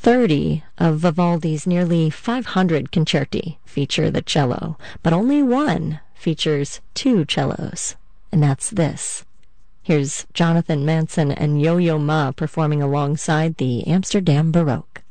30 of Vivaldi's nearly 500 concerti feature the cello, but only one features two cellos, and that's this. Here's Jonathan Manson and Yo-Yo Ma performing alongside the Amsterdam Baroque.